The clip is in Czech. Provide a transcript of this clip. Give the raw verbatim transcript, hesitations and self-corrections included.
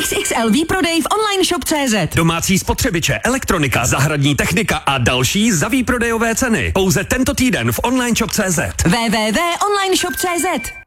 X X L výprodej v online shop tečka cé zet. Domácí spotřebiče, elektronika, zahradní technika a další za výprodejové ceny. Pouze tento týden v online shop tečka cé zet. w w w tečka online shop tečka cé zet.